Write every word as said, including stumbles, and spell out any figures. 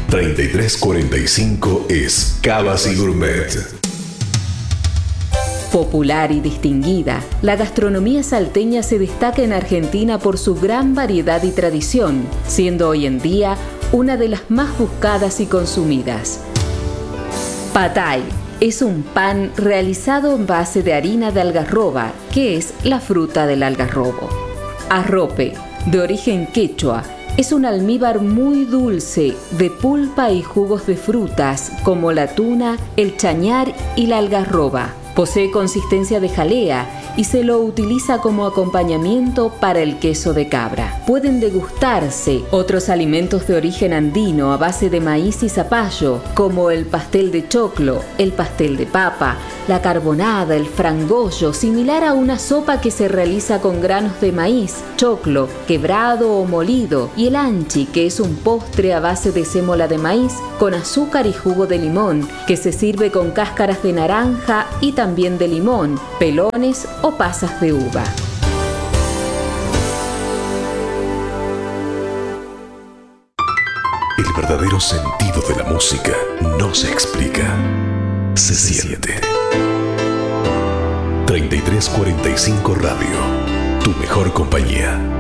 treinta y tres cuarenta y cinco es Cavas y Gourmet. Popular y distinguida, la gastronomía salteña se destaca en Argentina por su gran variedad y tradición, siendo hoy en día una de las más buscadas y consumidas. Patay es un pan realizado en base de harina de algarroba, que es la fruta del algarrobo. Arrope, de origen quechua, es un almíbar muy dulce de pulpa y jugos de frutas como la tuna, el chañar y la algarroba. Posee consistencia de jalea y se lo utiliza como acompañamiento para el queso de cabra. Pueden degustarse otros alimentos de origen andino a base de maíz y zapallo, como el pastel de choclo, el pastel de papa, la carbonada, el frangollo, similar a una sopa que se realiza con granos de maíz, choclo, quebrado o molido, y el anchi, que es un postre a base de sémola de maíz con azúcar y jugo de limón, que se sirve con cáscaras de naranja y también de limón, pelones o pasas de uva. El verdadero sentido de la música no se explica, se siente. treinta y tres cuarenta y cinco Radio, tu mejor compañía.